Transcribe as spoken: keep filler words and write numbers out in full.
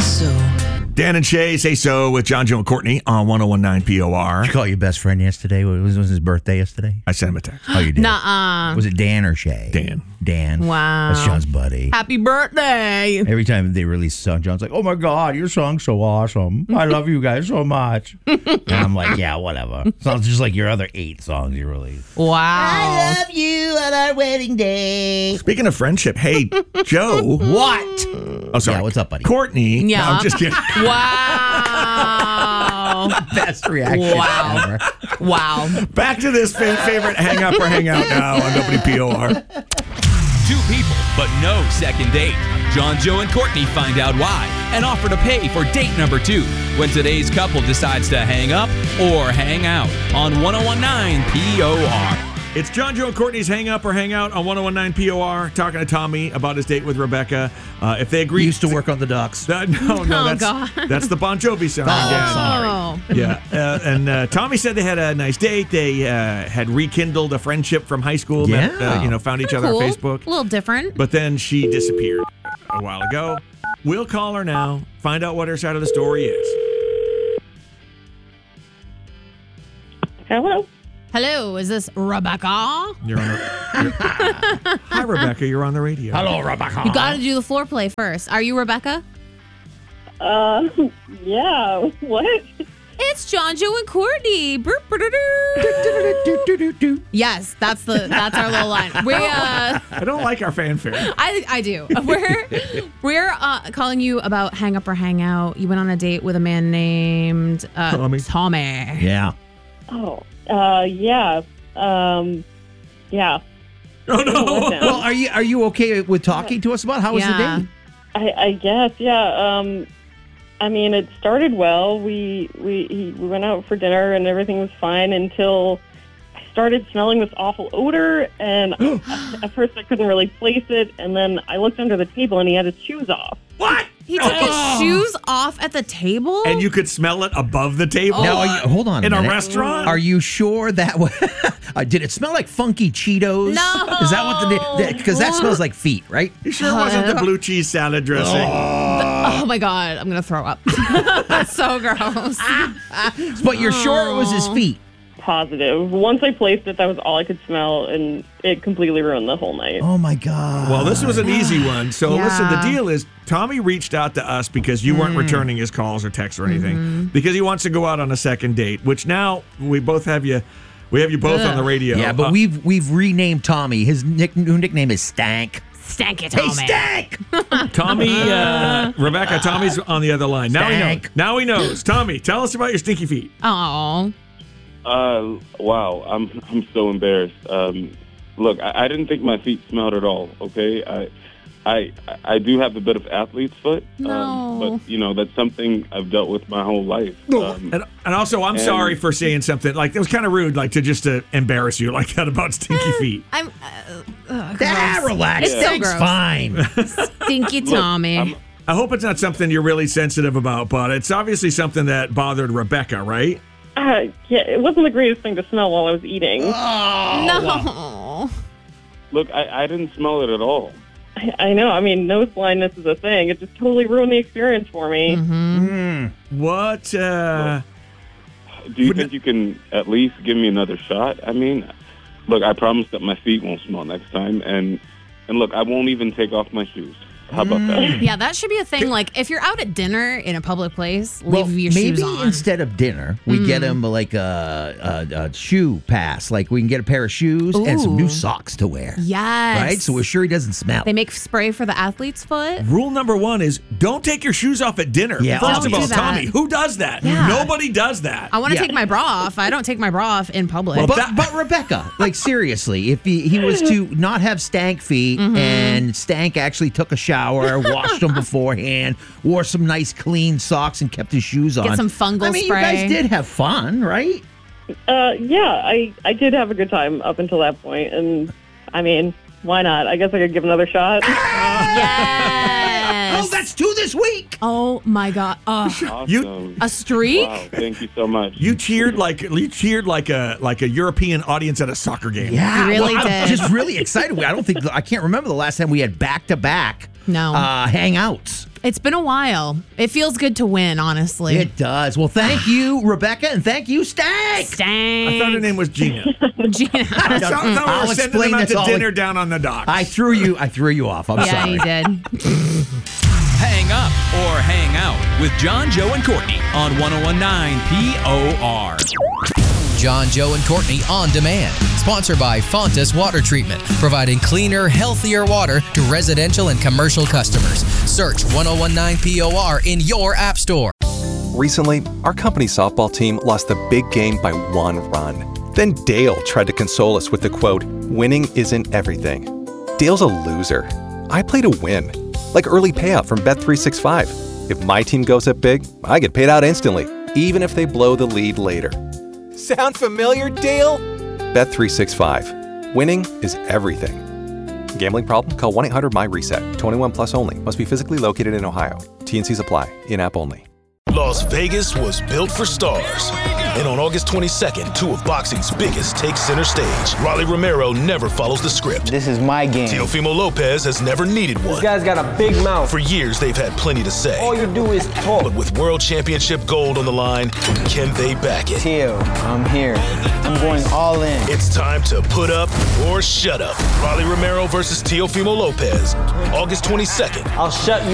so. Dan and Shay Say So with John, Joe, and Courtney on one oh one point nine P O R. Did you call your best friend yesterday? Was, was his birthday yesterday? I sent him a text. Oh, you did? Nuh-uh. Was it Dan or Shay? Dan. Dan. Wow. That's John's buddy. Happy birthday. Every time they release a song, John's like, oh my God, your song's so awesome. I love you guys so much. And I'm like, yeah, whatever. Sounds just like your other eight songs you released. Wow. I love you on our wedding day. Speaking of friendship, hey, Joe. What? Oh, sorry. Yeah, what's up, buddy? Courtney. Yeah. No, I'm just kidding. Wow. Best reaction Wow. ever. Wow. Back to this fa- favorite hang up or hang out now on W P O R. Two people, but no second date. John, Joe, and Courtney find out why and offer to pay for date number two when today's couple decides to hang up or hang out on one oh one point nine P O R. It's John, Joe, and Courtney's Hang Up or Hang Out on one oh one point nine P O R, talking to Tommy about his date with Rebecca. Uh, if they agree... He used to work on the docks. Uh, no, no, Oh, that's, God. that's the Bon Jovi song. Oh, again. Oh. Yeah, uh, and uh, Tommy said they had a nice date. They uh, had rekindled a friendship from high school. Met, uh, Yeah. you know, found each Kinda other cool. on Facebook. A little different. But then she disappeared a while ago. We'll call her now, find out what her side of the story is. Hello. Hello, is this Rebecca? You're on the, you're- Hi, Rebecca. You're on the radio. Hello, Rebecca. You got to do the floor play first. Are you Rebecca? Uh, yeah. What? It's John, Joe, and Courtney. Burp, ba-da-doo. Yes, that's the that's our little line. We uh, I don't like our fanfare. I I do. We're we're uh, calling you about hang up or hang out. You went on a date with a man named uh, Tommy. Tommy. Yeah. Oh, uh, yeah. Um, yeah. Oh, no. Well, are you are you okay with talking to us about how was Yeah. the date? I, I guess, yeah. Um, I mean, it started well. We we he, we went out for dinner and everything was fine until I started smelling this awful odor. And at first, I couldn't really place it. And then I looked under the table and he had his shoes off. What? He took Oh. his shoes off at the table. And you could smell it above the table? Now, are you, hold on. In a minute. restaurant? Are you sure that was, uh, did it smell like funky Cheetos? No. Is that what the because that smells like feet, right? You sure it wasn't the blue cheese salad dressing? Oh my God, I'm gonna throw up. That's so gross. But you're sure it was his feet? Positive. Once I placed it, that was all I could smell, and it completely ruined the whole night. Oh my God. Well, this was an easy one. So Yeah. listen, the deal is Tommy reached out to us because you weren't returning his calls or texts or anything Mm-hmm. because he wants to go out on a second date, which now we both have you. We have you both on the radio. Yeah, but Uh, we've we've renamed Tommy. His nick, new nickname is Stank. Stanky Hey, Tommy. Stank! Tommy, uh, Rebecca, Tommy's on the other line. Now he knows. Stank. Now he knows. Tommy, tell us about your stinky feet. Oh. Uh, wow, I'm I'm so embarrassed. Um, look, I, I didn't think my feet smelled at all. Okay, I I I do have a bit of athlete's foot, No. um, but you know that's something I've dealt with my whole life. Um, And, and also, I'm And- sorry for saying something like it was kind of rude, like to just to embarrass you like that about stinky feet. I'm uh, uh, Ah, gross. relax. It's so Stank's gross. fine. Stinky look, Tommy. I'm- I hope it's not something you're really sensitive about, but it's obviously something that bothered Rebecca, right? Uh, yeah, it wasn't the greatest thing to smell while I was eating. no. look, I, I didn't smell it at all. I, I know. I mean, nose blindness is a thing. It just totally ruined the experience for me. What? Uh, Do you Would- think you can at least give me another shot? I mean, look, I promise that my feet won't smell next time, and and look, I won't even take off my shoes. How about that? Yeah, that should be a thing. Like, if you're out at dinner in a public place, leave Well, your maybe shoes on. instead of dinner, we get him like a, a, a shoe pass. Like we can get a pair of shoes and some new Ooh. socks to wear. Yes. Right? So we're sure he doesn't smell. They make spray for the athlete's foot. rule number one is don't take your shoes off at dinner. Yeah, First don't of all, do that. Tommy, who does that? Yeah. Nobody does that. I want to Yeah. take my bra off. I don't take my bra off in public. Well, But, that- but Rebecca, like seriously, if he, he was to not have stank feet Mm-hmm. and Stank actually took a shower, washed them beforehand, wore some nice clean socks and kept his shoes on. Get some fungal I mean, spray. you guys did have fun, right? Uh, yeah, I, I did have a good time up until that point, and I mean, why not? I guess I could give another shot. yes. Oh, that's two this week. Oh my God. Uh, Awesome. a streak? Wow, thank you so much. You cheered like you cheered like a like a European audience at a soccer game. Yeah, You really well, I'm did. just really excited. I don't think I can't remember the last time we had back to back No. uh, hangouts. It's been a while. It feels good to win, honestly. It does. Well, thank you, Rebecca, and thank you, Stank. Stank. I thought her name was Gina. Gina. I thought, I thought we I'll were sending explain them out this to all- dinner down on the docks. I threw you. I threw you off. I'm yeah, sorry. you did. Hang up or hang out with John, Joe, and Courtney on one oh one nine P O R. John, Joe, and Courtney On Demand. Sponsored by Fontas Water Treatment, providing cleaner, healthier water to residential and commercial customers. Search one oh one nine P O R in your app store. Recently, our company softball team lost the big game by one run. Then Dale tried to console us with the quote, "Winning isn't everything." Dale's a loser. I play to win. Like early payout from Bet three sixty-five. If my team goes up big, I get paid out instantly, even if they blow the lead later. Sound familiar, Dale? Bet three sixty-five. Winning is everything. Gambling problem? Call one eight hundred my reset. twenty-one plus only. Must be physically located in Ohio. T N Cs apply. In-app only. Las Vegas was built for stars. And on August twenty-second, two of boxing's biggest take center stage. Rolly Romero never follows the script. This is my game. Teofimo Lopez has never needed one. This guy's got a big mouth. For years, they've had plenty to say. All you do is talk. But with World Championship gold on the line, can they back it? Teo, I'm here. I'm going all in. It's time to put up or shut up. Rolly Romero versus Teofimo Lopez. August twenty-second. I'll shut you